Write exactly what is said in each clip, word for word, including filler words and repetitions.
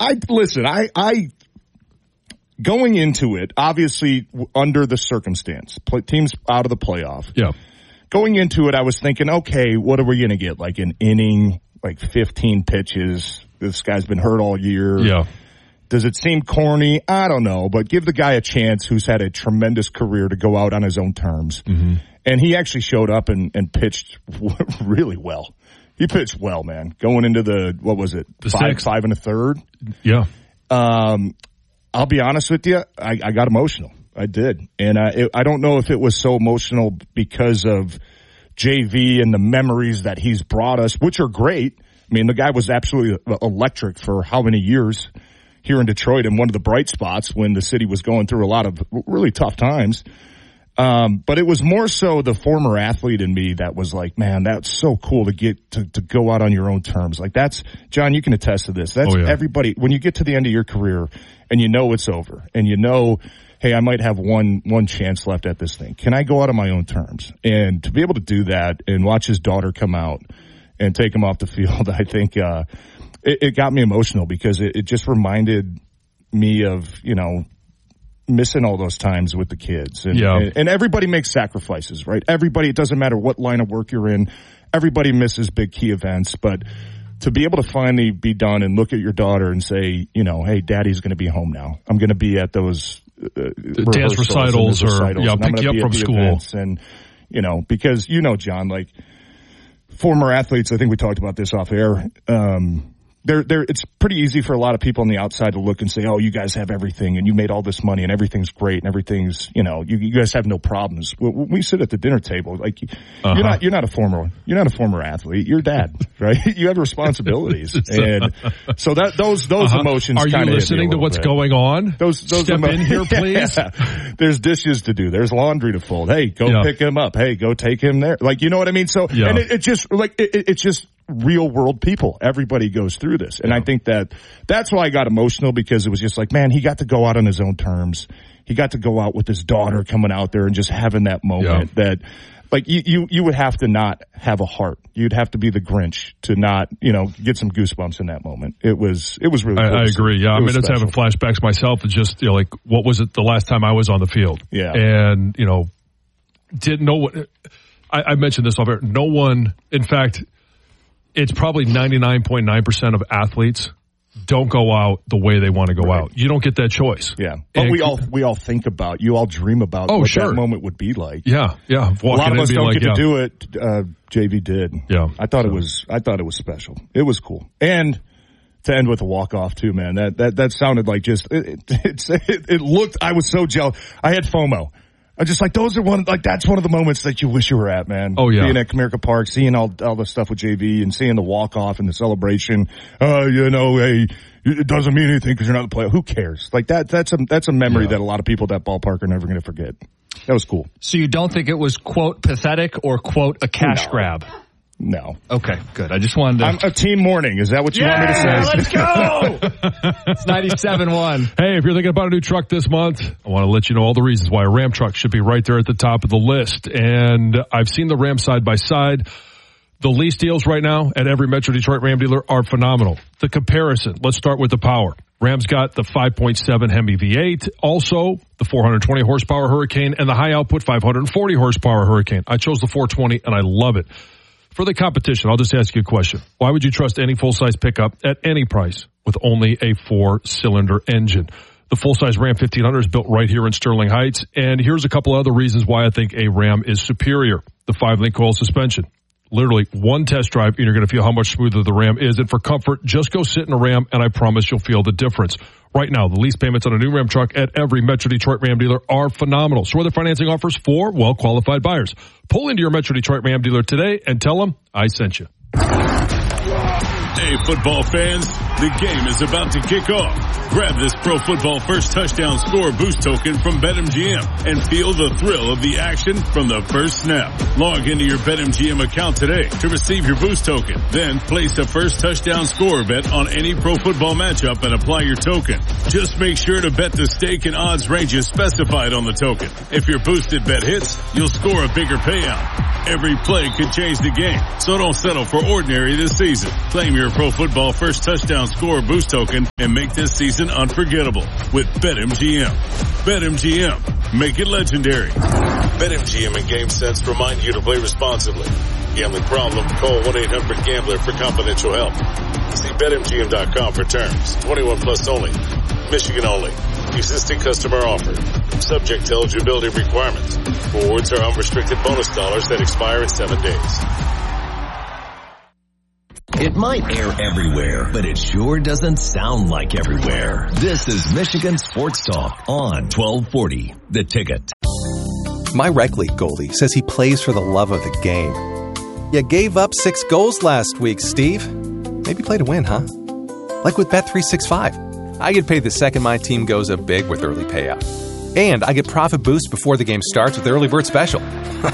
I listen. I, I going into it, obviously under the circumstance, play, teams out of the playoff. Yeah. Going into it, I was thinking, okay, what are we going to get? Like an inning, like fifteen pitches. This guy's been hurt all year. Yeah. Does it seem corny? I don't know, but give the guy a chance who's had a tremendous career to go out on his own terms. Mm-hmm. And he actually showed up and, and pitched really well. He pitched well, man. Going into the, what was it, the five, sixth. five and a third? Yeah. Um, I'll be honest with you, I, I got emotional. I did. And I, it, I don't know if it was so emotional because of J V and the memories that he's brought us, which are great. I mean, the guy was absolutely electric for how many years here in Detroit, and one of the bright spots when the city was going through a lot of really tough times. Um, but it was more so the former athlete in me that was like, man, that's so cool to get to, to go out on your own terms. Like that's, John, you can attest to this. That's oh, yeah. everybody, when you get to the end of your career and you know it's over and you know, hey, I might have one, one chance left at this thing. Can I go out on my own terms? And to be able to do that and watch his daughter come out and take him off the field, I think, uh, it, it got me emotional because it, it just reminded me of, you know, missing all those times with the kids. And, yeah. and, and everybody makes sacrifices, right? Everybody, it doesn't matter what line of work you're in. Everybody misses big key events, but to be able to finally be done and look at your daughter and say, you know, hey, daddy's going to be home now. I'm going to be at those uh, dance recitals, or yeah, pick you up from school. And, you know, because, you know, John, like former athletes, I think we talked about this off air. Um, They're, they're, it's pretty easy for a lot of people on the outside to look and say, oh, you guys have everything and you made all this money and everything's great and everything's, you know, you, you guys have no problems. When we sit at the dinner table, like uh-huh. you're not, you're not a former, you're not a former athlete. You're dad, right? You have responsibilities. And so that, those, those uh-huh. emotions Are you listening to what's bit. going on? Those, those Step emo- in here, please. Yeah. There's dishes to do. There's laundry to fold. Hey, go yeah. pick him up. Hey, go take him there. Like, you know what I mean? So, yeah. and it, it just, like, it, it, it's just, real world people. Everybody goes through this. And yeah. I think that that's why I got emotional, because it was just like, man, he got to go out on his own terms. He got to go out with his daughter coming out there and just having that moment yeah. that like you, you, you would have to not have a heart. You'd have to be the Grinch to not, you know, get some goosebumps in that moment. It was, it was really, I, cool I agree. Yeah. I mean, it's special. having flashbacks myself. It's just, you know, like, what was it the last time I was on the field? Yeah. And, you know, didn't know what, I, I mentioned this off air. No one, in fact, it's probably ninety-nine point nine percent of athletes don't go out the way they want to go right. out. You don't get that choice. Yeah. But and we all we all think about, you all dream about oh, what sure. that moment would be like. Yeah, yeah. Walking a lot of us don't like, get yeah. to do it. Uh, J V did. Yeah. I thought it was I thought it was special. It was cool. And to end with a walk-off too, man. That that that sounded like just it it, it, it looked I was so jealous. I had FOMO. I'm just like, those are one, like, that's one of the moments that you wish you were at, man. Oh, yeah. Being at Comerica Park, seeing all, all the stuff with J V and seeing the walk-off and the celebration. Uh, you know, hey, it doesn't mean anything because you're not the player. Who cares? Like, that, that's a, that's a memory yeah. that a lot of people at that ballpark are never going to forget. That was cool. So you don't think it was, quote, pathetic or, quote, a cash no. grab? No. Okay, good. I just wanted to... I'm a team morning. Is that what you yeah, want me to say? Let's go! It's ninety-seven one. Hey, if you're thinking about a new truck this month, I want to let you know all the reasons why a Ram truck should be right there at the top of the list. And I've seen the Ram side by side. The lease deals right now at every Metro Detroit Ram dealer are phenomenal. The comparison, let's start with the power. Ram's got the five point seven Hemi V eight, also the four hundred twenty horsepower Hurricane, and the high output five hundred forty horsepower Hurricane. I chose the four twenty, and I love it. For the competition, I'll just ask you a question. Why would you trust any full-size pickup at any price with only a four-cylinder engine? The full-size Ram fifteen hundred is built right here in Sterling Heights, and here's a couple other reasons why I think a Ram is superior. The five-link coil suspension. Literally one test drive, and you're going to feel how much smoother the Ram is. And for comfort, just go sit in a Ram, and I promise you'll feel the difference. Right now, the lease payments on a new Ram truck at every Metro Detroit Ram dealer are phenomenal. So are the financing offers for well-qualified buyers. Pull into your Metro Detroit Ram dealer today and tell them I sent you. Hey, football fans, the game is about to kick off. Grab this Pro Football First Touchdown Score boost token from BetMGM and feel the thrill of the action from the first snap. Log into your BetMGM account today to receive your boost token. Then place a first touchdown score bet on any pro football matchup and apply your token. Just make sure to bet the stake and odds ranges specified on the token. If your boosted bet hits, you'll score a bigger payout. Every play could change the game, so don't settle for ordinary this season. Claim your Pro Football First Touchdown Score boost token and make this season unforgettable with BetMGM. BetMGM. Make it legendary. BetMGM and GameSense remind you to play responsibly. Gambling problem? Call one eight hundred gambler for confidential help. See Bet M G M dot com for terms. twenty-one plus only. Michigan only. Existing customer offer. Subject to eligibility requirements. Rewards are unrestricted bonus dollars that expire in seven days. It might air everywhere, but it sure doesn't sound like everywhere. This is Michigan Sports Talk on twelve forty The Ticket. My rec league goalie says he plays for the love of the game. You gave up six goals last week, Steve. Maybe play to win, huh? Like with Bet three sixty-five. I get paid the second my team goes up big with early payout. And I get profit boost before the game starts with Early Bird Special. Come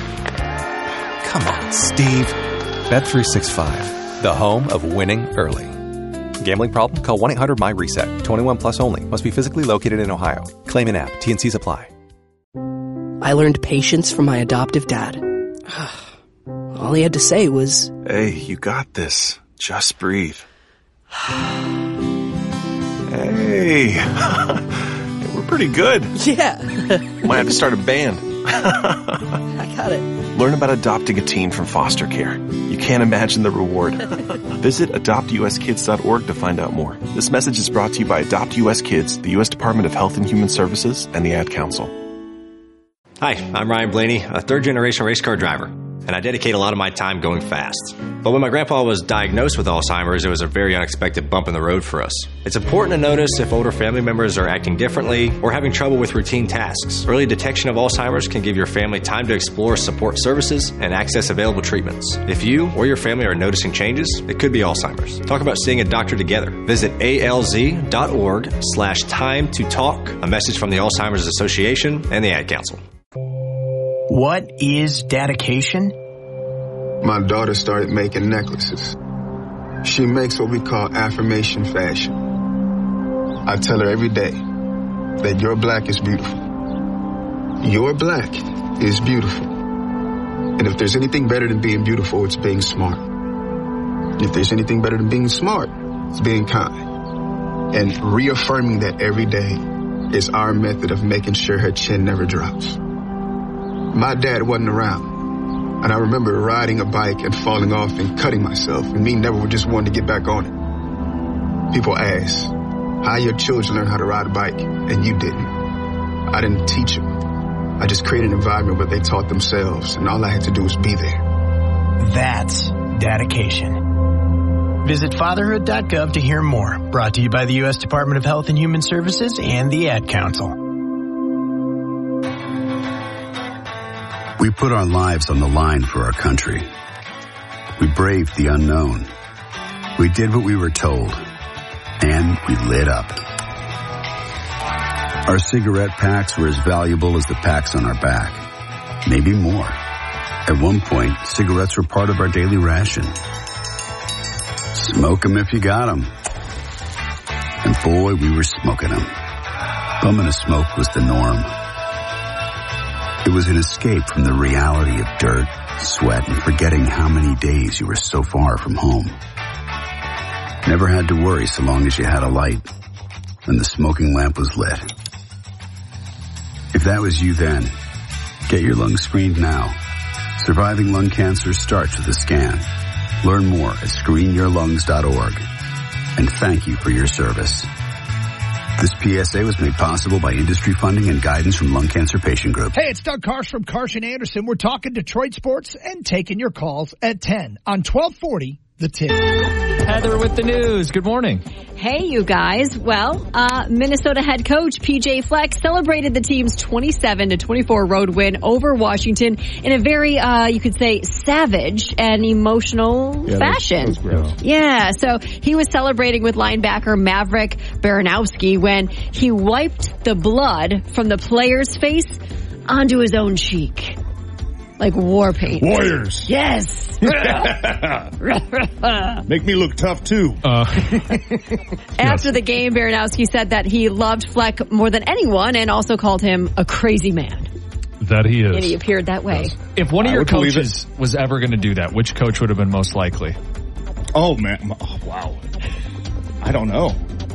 on, Steve. Bet three sixty-five, the home of winning early. Gambling problem? Call one eight hundred my reset. twenty-one plus only. Must be physically located in Ohio. Claim in app. T and C's apply. I learned patience from my adoptive dad. All he had to say was, "Hey, you got this. Just breathe." Hey, we're pretty good. Yeah. Might have to start a band. I got it. Learn about adopting a teen from foster care. You can't imagine the reward. Visit adopt u s kids dot org to find out more. This message is brought to you by Adopt U S Kids, the U S Department of Health and Human Services, and the Ad Council. Hi, I'm Ryan Blaney, a third-generation race car driver, and I dedicate a lot of my time going fast. But when my grandpa was diagnosed with Alzheimer's, it was a very unexpected bump in the road for us. It's important to notice if older family members are acting differently or having trouble with routine tasks. Early detection of Alzheimer's can give your family time to explore support services and access available treatments. If you or your family are noticing changes, it could be Alzheimer's. Talk about seeing a doctor together. Visit alz.org slash time to talk. A message from the Alzheimer's Association and the Ad Council. What is dedication? My daughter started making necklaces. She makes what we call affirmation fashion. I tell her every day that your black is beautiful. Your black is beautiful. And if there's anything better than being beautiful, it's being smart. If there's anything better than being smart, it's being kind. And reaffirming that every day is our method of making sure her chin never drops. My dad wasn't around, and I remember riding a bike and falling off and cutting myself, and me never just wanting to get back on it. People ask, how your children learn how to ride a bike, and you didn't. I didn't teach them. I just created an environment where they taught themselves, and all I had to do was be there. That's dedication. Visit fatherhood dot gov to hear more. Brought to you by the U S Department of Health and Human Services and the Ad Council. We put our lives on the line for our country. We braved the unknown. We did what we were told. And we lit up. Our cigarette packs were as valuable as the packs on our back. Maybe more. At one point, cigarettes were part of our daily ration. Smoke 'em if you got 'em. And boy, we were smoking 'em. Bumming a smoke was the norm. It was an escape from the reality of dirt, sweat, and forgetting how many days you were so far from home. Never had to worry so long as you had a light and the smoking lamp was lit. If that was you then, get your lungs screened now. Surviving lung cancer starts with a scan. Learn more at screen your lungs dot org. And thank you for your service. This P S A was made possible by industry funding and guidance from Lung Cancer Patient Group. Hey, it's Doug Karsh from Karsh and Anderson. We're talking Detroit sports and taking your calls at ten on twelve forty The Ticket. Heather with the news. Good morning. Hey, you guys. Well, uh, Minnesota head coach P J Fleck celebrated the team's twenty-seven to twenty-four road win over Washington in a very, uh, you could say, savage and emotional yeah, fashion. That was, that was gross. Yeah, so he was celebrating with linebacker Maverick Baranowski when he wiped the blood from the player's face onto his own cheek. Like war paint. Warriors. Yes. Make me look tough, too. Uh, After the game, Baranowski said that he loved Fleck more than anyone and also called him a crazy man. That he is. And he appeared that way. If one of I your would believe coaches was ever going to do that, which coach would have been most likely? Oh, man. Oh, wow. I don't know.